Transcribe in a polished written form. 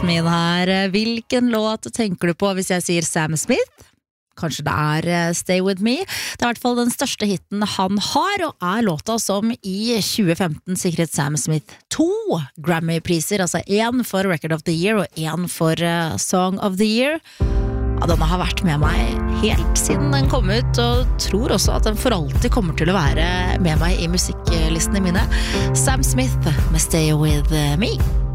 låten min her. Hvilken låt tenker du på hvis jeg sier Sam Smith? Kanskje det Stay With Me. Det I hvert fall den største hitten han har, og låta som I 2015 sikret Sam Smith 2 Grammy-priser, altså 1 for Record of the Year og 1 for Song of the Year. Ja, denne har vært med meg helt siden den kom ut, og tror også at den for alltid kommer til å være med meg I musikklistene mine. Sam Smith med Stay With Me.